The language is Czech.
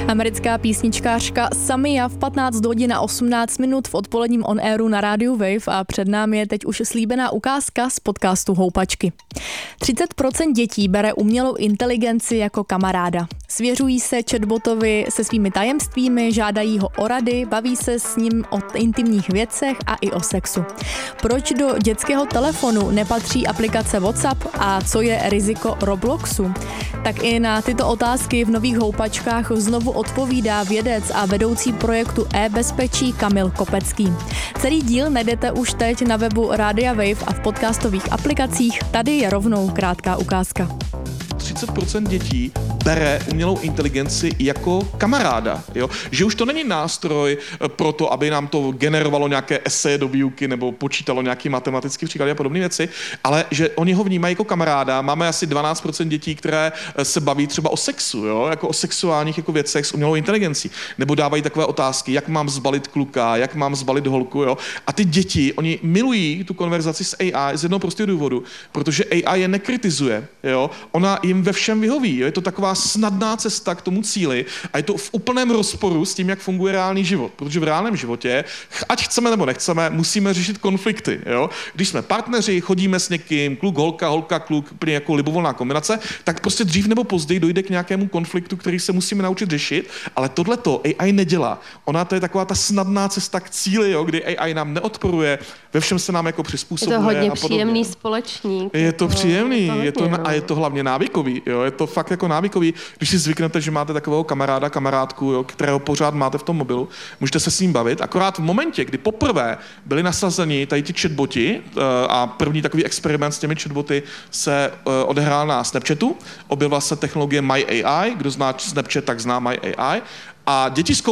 Americká písničkářka Samia v 15 hodin a 18 minut v odpoledním on airu na rádiu Wave a před námi je teď už slíbená ukázka z podcastu Houpačky. 30% dětí bere umělou inteligenci jako kamaráda. Svěřují se chatbotovi se svými tajemstvími, žádají ho o rady, baví se s ním o intimních věcech a i o sexu. Proč do dětského telefonu nepatří aplikace WhatsApp a co je riziko Robloxu? Tak i na tyto otázky v nových Houpačkách znovu odpovídá vědec a vedoucí projektu e-bezpečí Kamil Kopecký. Celý díl najdete už teď na webu Rádia Wave a v podcastových aplikacích. Tady je rovnou krátká ukázka. 30% dětí bere umělou inteligenci jako kamaráda. Jo? Že už to není nástroj pro to, aby nám to generovalo nějaké eseje do výuky nebo počítalo nějaké matematické příklady a podobné věci, ale že oni ho vnímají jako kamaráda. Máme asi 12% dětí, které se baví třeba o sexu, jo? Jako o sexuálních jako věcech s umělou inteligencí. Nebo dávají takové otázky, jak mám zbalit kluka, jak mám zbalit holku. Jo? A ty děti, oni milují tu konverzaci s AI z jednoho prostého důvodu, protože AI je nekritizuje. Jo? Ona jim ve všem vyhoví. Jo? Je to taková snadná cesta k tomu cíli a je to v úplném rozporu s tím, jak funguje reálný život. Protože v reálném životě, ať chceme nebo nechceme, musíme řešit konflikty. Jo? Když jsme partneři, chodíme s někým, kluk, holka, kluk, úplně jako libovolná kombinace, tak prostě dřív nebo později dojde k nějakému konfliktu, který se musíme naučit řešit, ale tohleto AI nedělá. Ona to je taková ta snadná cesta k cíli, jo? Kdy AI nám neodporuje, ve všem se nám jako přizpůsobuje. Je to hodně příjemný společník. Je to příjemný, a je to hlavně návykový. Jo? Je to fakt jako návykový. Když si zvyknete, že máte takového kamaráda, kamarádku, jo, kterého pořád máte v tom mobilu, můžete se s ním bavit. Akorát v momentě, kdy poprvé byli nasazeni tady ti chatboti a první takový experiment s těmi chatboty se odehrál na Snapchatu, objevila se technologie My AI, kdo zná Snapchat, tak zná My AI, a děti